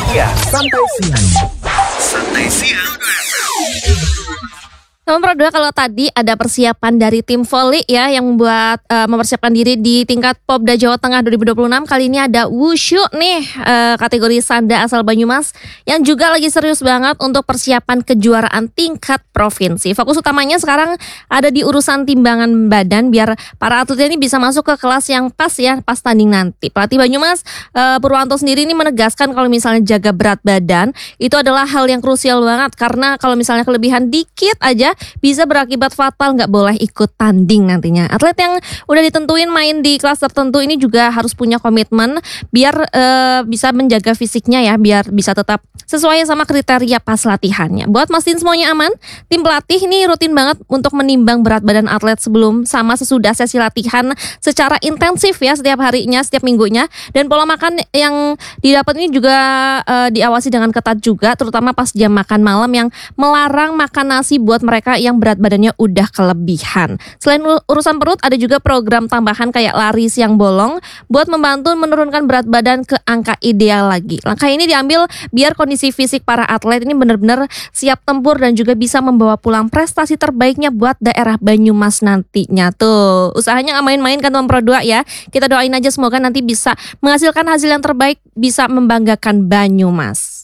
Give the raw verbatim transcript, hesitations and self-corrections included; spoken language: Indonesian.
Iya, santai siang. Santai siang. Nomor dua, kalau tadi ada persiapan dari tim voli ya yang membuat uh, mempersiapkan diri di tingkat Popda Jawa Tengah dua ribu dua puluh enam. Kali ini ada Wushu nih, uh, kategori Sanda asal Banyumas yang juga lagi serius banget untuk persiapan kejuaraan tingkat provinsi. Fokus utamanya sekarang ada di urusan timbangan badan biar para atlet ini bisa masuk ke kelas yang pas ya pas tanding nanti. Pelatih Banyumas uh, Purwanto sendiri ini menegaskan kalau misalnya jaga berat badan itu adalah hal yang krusial banget, karena kalau misalnya kelebihan dikit aja bisa berakibat fatal, nggak boleh ikut tanding nantinya. Atlet yang udah ditentuin main di kelas tertentu ini juga harus punya komitmen biar e, bisa menjaga fisiknya ya, biar bisa tetap sesuai sama kriteria pas latihannya. Buat mastiin semuanya aman, tim pelatih ini rutin banget untuk menimbang berat badan atlet sebelum sama sesudah sesi latihan secara intensif ya, setiap harinya, setiap minggunya. Dan pola makan yang didapat ini juga e, diawasi dengan ketat juga, terutama pas jam makan malam yang melarang makan nasi buat mereka yang berat badannya udah kelebihan. Selain urusan perut, ada juga program tambahan kayak lari siang bolong buat membantu menurunkan berat badan ke angka ideal lagi. Langkah ini diambil biar kondisi fisik para atlet ini benar-benar siap tempur dan juga bisa membawa pulang prestasi terbaiknya buat daerah Banyumas nantinya. Tuh, usahanya nggak main-main kan nomor dua ya. Kita doain aja semoga nanti bisa menghasilkan hasil yang terbaik, bisa membanggakan Banyumas.